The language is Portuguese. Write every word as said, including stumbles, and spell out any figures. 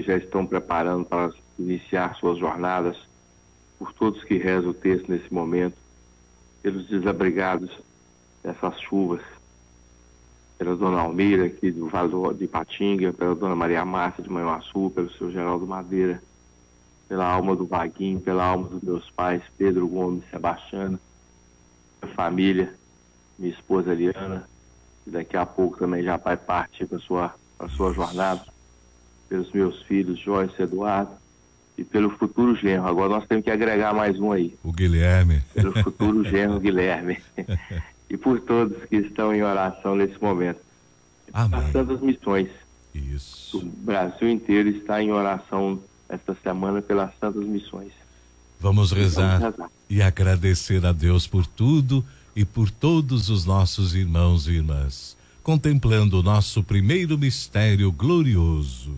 já estão preparando para iniciar suas jornadas, por todos que rezam o texto nesse momento, pelos desabrigados dessas chuvas, pela dona Almira aqui do Vale de Ipatinga, pela dona Maria Márcia de Manhuaçu, pelo seu Geraldo Madeira, pela alma do Vaguinho, pela alma dos meus pais, Pedro Gomes, Sebastiana, minha família, minha esposa Eliana, que daqui a pouco também já vai partir para a sua, para a sua jornada, pelos meus filhos, Joyce e Eduardo, e pelo futuro genro. Agora nós temos que agregar mais um aí. O Guilherme. Pelo futuro genro Guilherme. E por todos que estão em oração nesse momento. Amém. As Santas Missões. Isso. O Brasil inteiro está em oração esta semana pelas Santas Missões. Vamos rezar, Vamos rezar e agradecer a Deus por tudo e por todos os nossos irmãos e irmãs, contemplando o nosso primeiro mistério glorioso.